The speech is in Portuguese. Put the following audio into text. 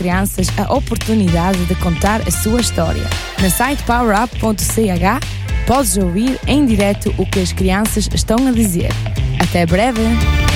crianças a oportunidade de contar a sua história. No site powerup.ch podes ouvir em direto o que as crianças estão a dizer. Até breve!